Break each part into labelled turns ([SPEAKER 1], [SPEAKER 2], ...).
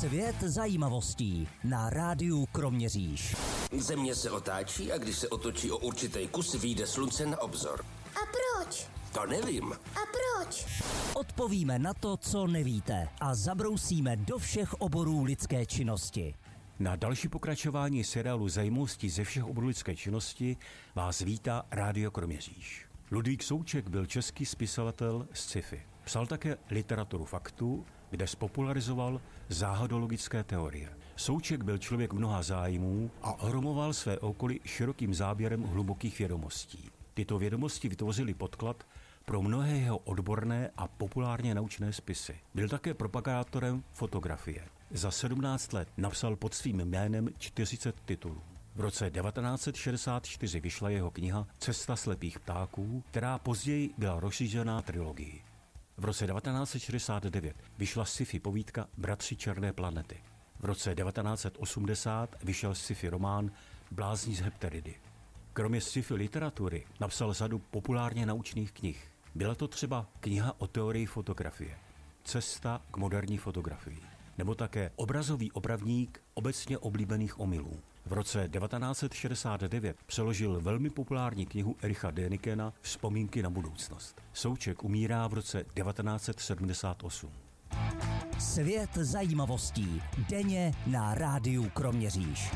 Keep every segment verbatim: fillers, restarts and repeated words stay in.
[SPEAKER 1] Svět zajímavostí na rádiu Kroměříž.
[SPEAKER 2] Země se otáčí a když se otočí o určitý kus, vyjde slunce na obzor.
[SPEAKER 3] A proč?
[SPEAKER 2] To nevím.
[SPEAKER 3] A proč?
[SPEAKER 1] Odpovíme na to, co nevíte, a zabrousíme do všech oborů lidské činnosti.
[SPEAKER 4] Na další pokračování seriálu Zajímavostí ze všech oborů lidské činnosti vás vítá Rádio Kroměříž. Ludvík Souček byl český spisovatel z sci-fi. Psal také literaturu faktů, kde spopularizoval záhadologické teorie. Souček byl člověk mnoha zájmů a ohromoval své okolí širokým záběrem hlubokých vědomostí. Tyto vědomosti vytvořily podklad pro mnohé jeho odborné a populárně naučné spisy. Byl také propagátorem fotografie. Za sedmnáct let napsal pod svým jménem čtyřicet titulů. V roce devatenáct set šedesát čtyři vyšla jeho kniha Cesta slepých ptáků, která později byla rozšířená trilogii. V roce devatenáct set šedesát devět vyšla sci-fi povídka Bratři černé planety. V roce devatenáct set osmdesát vyšel sci-fi román Blázni z Hepteridy. Kromě sci-fi literatury napsal řadu populárně naučných knih. Byla to třeba kniha o teorii fotografie, Cesta k moderní fotografii, nebo také Obrazový opravník obecně oblíbených omylů. V roce devatenáct set šedesát devět přeložil velmi populární knihu Ericha Dänikena Vzpomínky na budoucnost. Souček umírá v roce devatenáct set sedmdesát osm.
[SPEAKER 1] Svět zajímavostí denně na rádiu Kroměříž.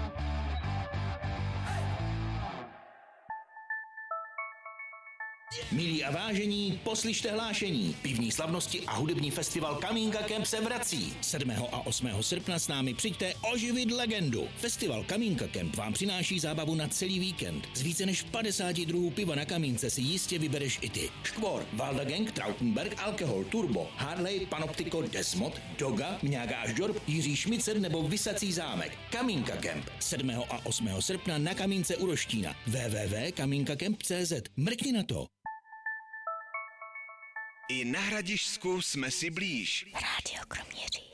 [SPEAKER 5] Milí a vážení, poslyšte hlášení. Pivní slavnosti a hudební festival Kamínka Camp se vrací. sedmého a osmého srpna s námi přijďte oživit legendu. Festival Kamínka Camp vám přináší zábavu na celý víkend. Z více než padesáti druhů piva na kamínce si jistě vybereš i ty. Škvor, Valda Gang, Trautenberg, Alkohol, Turbo, Harley, Panoptico, Desmod, Doga, Mňága až Dorb, Jiří Šmicer nebo Vysací zámek. Kamínka Camp. sedmého a osmého srpna na Kamínce u Roštína. w w w tečka kamínka camp tečka cé zet. Mrkni na to.
[SPEAKER 6] I na Hradišťsku jsme si blíž.
[SPEAKER 3] Rádio Kroměříž.